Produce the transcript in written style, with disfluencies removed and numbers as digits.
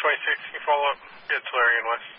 26, can you follow up? Yeah, Tulare and West.